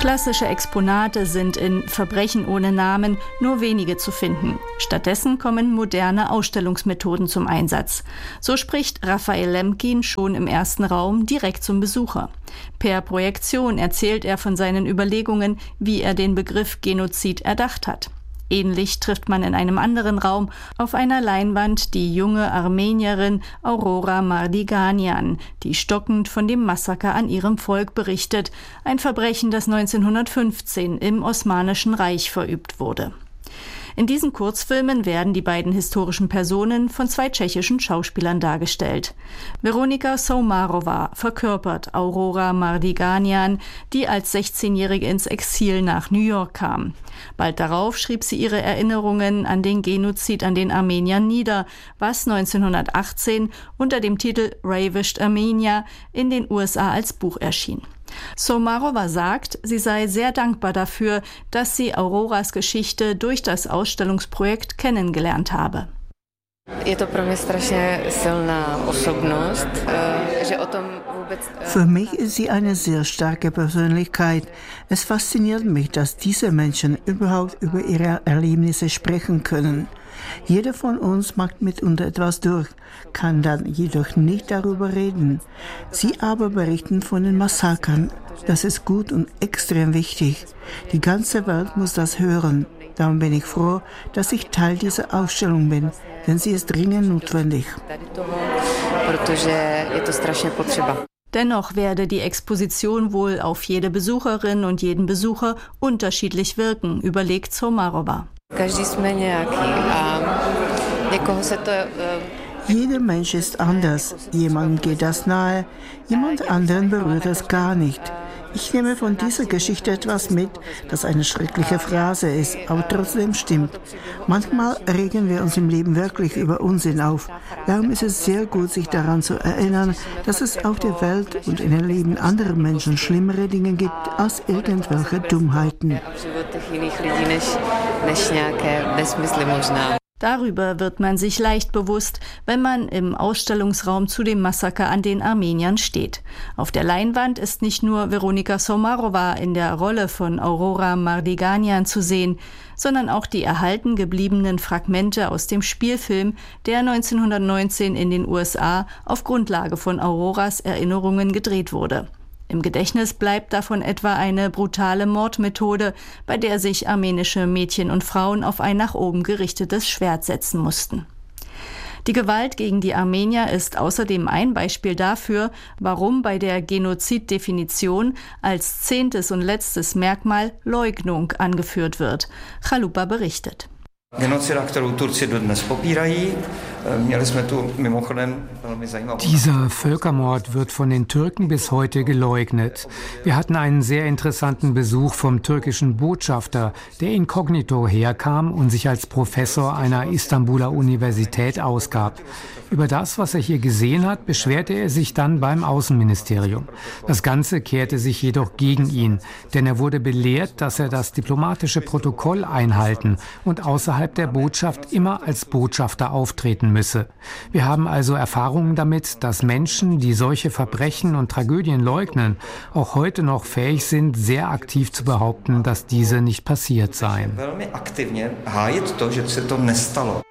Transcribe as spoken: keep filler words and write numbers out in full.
Klassische Exponate sind in Verbrechen ohne Namen nur wenige zu finden. Stattdessen kommen moderne Ausstellungsmethoden zum Einsatz. So spricht Raphael Lemkin schon im ersten Raum direkt zum Besucher. Per Projektion erzählt er von seinen Überlegungen, wie er den Begriff Genozid erdacht hat. Ähnlich trifft man in einem anderen Raum auf einer Leinwand die junge Armenierin Aurora Mardiganian, die stockend von dem Massaker an ihrem Volk berichtet, ein Verbrechen, das neunzehnhundertfünfzehn im Osmanischen Reich verübt wurde. In diesen Kurzfilmen werden die beiden historischen Personen von zwei tschechischen Schauspielern dargestellt. Veronika Soumarová verkörpert Aurora Mardiganian, die als sechzehnjährige ins Exil nach New York kam. Bald darauf schrieb sie ihre Erinnerungen an den Genozid an den Armeniern nieder, was neunzehnhundertachtzehn unter dem Titel Ravished Armenia in den U S A als Buch erschien. Soumarová sagt, sie sei sehr dankbar dafür, dass sie Auroras Geschichte durch das Ausstellungsprojekt kennengelernt habe. Für mich ist sie eine sehr starke Persönlichkeit. Es fasziniert mich, dass diese Menschen überhaupt über ihre Erlebnisse sprechen können. Jeder von uns macht mitunter etwas durch, kann dann jedoch nicht darüber reden. Sie aber berichten von den Massakern. Das ist gut und extrem wichtig. Die ganze Welt muss das hören. Darum bin ich froh, dass ich Teil dieser Ausstellung bin, denn sie ist dringend notwendig. Dennoch werde die Exposition wohl auf jede Besucherin und jeden Besucher unterschiedlich wirken, überlegt Soumarová. Jeder Mensch ist anders. Jemandem geht das nahe, jemand anderen berührt es gar nicht. Ich nehme von dieser Geschichte etwas mit, das eine schreckliche Phrase ist, aber trotzdem stimmt. Manchmal regen wir uns im Leben wirklich über Unsinn auf. Darum ist es sehr gut, sich daran zu erinnern, dass es auf der Welt und in den Leben anderer Menschen schlimmere Dinge gibt als irgendwelche Dummheiten. Darüber wird man sich leicht bewusst, wenn man im Ausstellungsraum zu dem Massaker an den Armeniern steht. Auf der Leinwand ist nicht nur Veronika Soumarová in der Rolle von Aurora Mardiganian zu sehen, sondern auch die erhalten gebliebenen Fragmente aus dem Spielfilm, der neunzehnhundertneunzehn in den U S A auf Grundlage von Auroras Erinnerungen gedreht wurde. Im Gedächtnis bleibt davon etwa eine brutale Mordmethode, bei der sich armenische Mädchen und Frauen auf ein nach oben gerichtetes Schwert setzen mussten. Die Gewalt gegen die Armenier ist außerdem ein Beispiel dafür, warum bei der Genoziddefinition als zehntes und letztes Merkmal Leugnung angeführt wird. Chalupa berichtet. Dieser Völkermord wird von den Türken bis heute geleugnet. Wir hatten einen sehr interessanten Besuch vom türkischen Botschafter, der inkognito herkam und sich als Professor einer Istanbuler Universität ausgab. Über das, was er hier gesehen hat, beschwerte er sich dann beim Außenministerium. Das Ganze kehrte sich jedoch gegen ihn, denn er wurde belehrt, dass er das diplomatische Protokoll einhalten und außerhalb der Botschaft immer als Botschafter auftreten müsse. Wir haben also Erfahrungen damit, dass Menschen, die solche Verbrechen und Tragödien leugnen, auch heute noch fähig sind, sehr aktiv zu behaupten, dass diese nicht passiert seien.